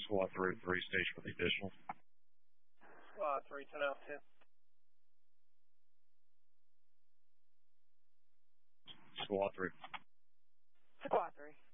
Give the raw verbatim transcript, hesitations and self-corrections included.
Squad three, three station for the additional. Squad three, ten out ten. Squad three. Squad three.